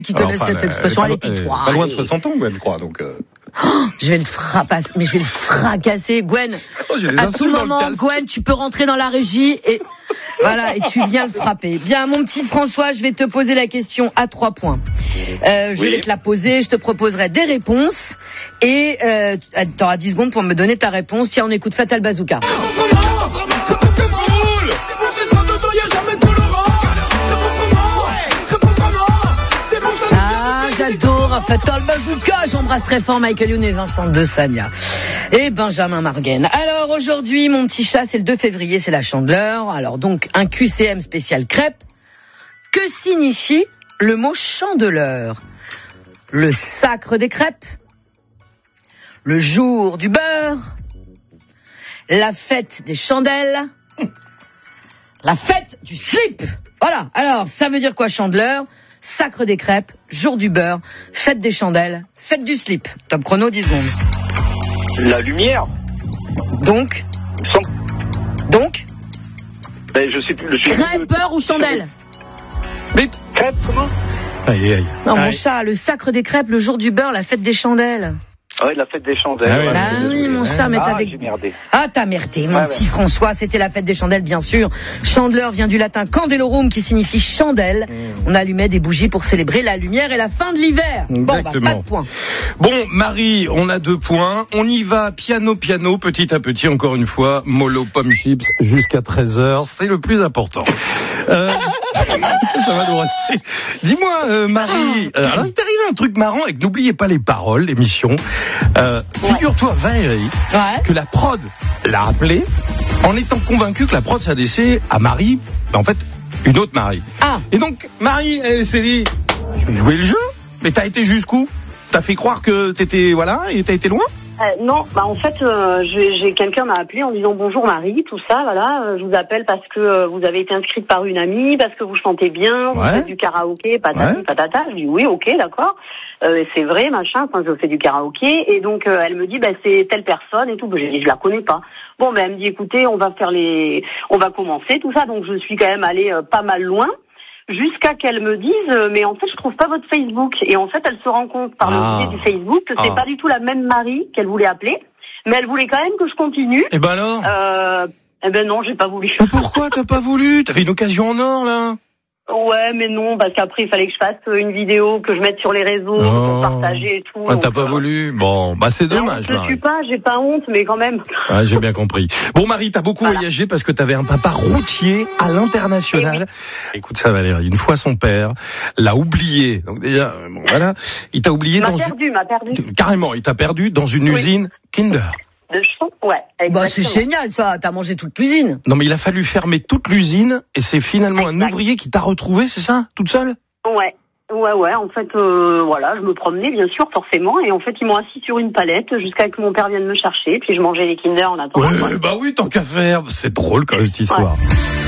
qui connaissent cette expression. Allez, tais-toi. Pas loin de 60 ans, Gwen, je crois. Donc, je vais le fracasser, Gwen. À tout moment, Gwen, tu peux rentrer dans la régie et voilà, et tu viens le frapper. Bien, mon petit François, je vais te poser la question à 3 points. Je vais te la poser, je te proposerai des réponses et tu auras 10 secondes pour me donner ta réponse. Tiens, on écoute Fatal Bazooka. J'adore Fatal Bazooka. J'embrasse très fort Michael Youn et Vincent de Sagna et Benjamin Marguenne. Alors aujourd'hui, mon petit chat, c'est le 2 février, c'est la Chandeleur. Alors donc, un QCM spécial crêpe. Que signifie le mot chandeleur? Le sacre des crêpes? Le jour du beurre? La fête des chandelles? La fête du slip? Voilà, alors ça veut dire quoi Chandeleur? Sacre des crêpes, jour du beurre, fête des chandelles, fête du slip. Top chrono, 10 secondes. La lumière. Donc Ben, je sais plus. Crêpe, beurre ou chandelle? Mais crêpe, comment? Aïe. Non, mon chat, le sacre des crêpes, le jour du beurre, la fête des chandelles. Ouais, la fête des chandelles. Oui, mon chat, mais j'ai merdé. Ah, t'as merdé, mon petit François. C'était la fête des chandelles, bien sûr. Chandeleur vient du latin candelorum, qui signifie chandelle. On allumait des bougies pour célébrer la lumière et la fin de l'hiver. Exactement. Bon, pas de points. Bon, Marie, on a 2 points. On y va piano, petit à petit, encore une fois. Mollo, pomme chips, jusqu'à 13h. C'est le plus important. Ça va nous rester. Dis-moi, Marie, alors il t'est arrivé un truc marrant et que n'oubliez pas les paroles, l'émission. Figure-toi, Valérie, que la prod l'a appelé en étant convaincue que la prod s'adressait à Marie, en fait, une autre Marie. Et donc, Marie, elle s'est dit, je vais jouer le jeu, mais t'as été jusqu'où? T'as fait croire que t'étais, et t'as été loin? Non, en fait, j'ai quelqu'un m'a appelé en disant bonjour Marie, tout ça, je vous appelle parce que vous avez été inscrite par une amie, parce que vous chantez bien, vous faites du karaoké, patati patata. Je dis oui, ok, d'accord, c'est vrai, machin, je fais du karaoké, et donc elle me dit c'est telle personne et tout. J'ai dit je la connais pas. Bon, elle me dit écoutez, on va commencer tout ça, donc je suis quand même allée pas mal loin. Jusqu'à qu'elle me dise mais en fait je trouve pas votre Facebook, et en fait elle se rend compte par le biais du Facebook que c'est pas du tout la même Marie qu'elle voulait appeler, mais elle voulait quand même que je continue. Et ben alors non, j'ai pas voulu. Pourquoi t'as pas voulu? T'avais une occasion en or là. Ouais, mais non, parce qu'après il fallait que je fasse une vidéo, que je mette sur les réseaux, pour partager et tout. T'as pas voulu? Bon, c'est dommage. Je suis pas, j'ai pas honte, mais quand même. J'ai bien compris. Bon, Marie, t'as beaucoup voyagé parce que t'avais un papa routier à l'international. Écoute ça, Valérie, une fois son père l'a oublié. Donc déjà, il t'a oublié m'a perdu. Carrément, il t'a perdu dans une usine Kinder. De chant, c'est génial ça, t'as mangé toute l'usine. Non mais il a fallu fermer toute l'usine et c'est finalement un ouvrier qui t'a retrouvé, c'est ça, toute seule? Ouais, en fait, je me promenais bien sûr, forcément, et en fait ils m'ont assis sur une palette jusqu'à ce que mon père vienne me chercher, puis je mangeais les Kinder en attendant. Oui, tant qu'à faire, c'est drôle quand même cette histoire.